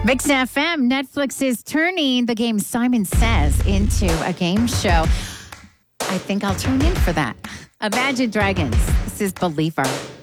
Mix FM, Netflix is turning the game Simon Says into a game show. I think I'll tune in for that. Imagine Dragons. This is Believer.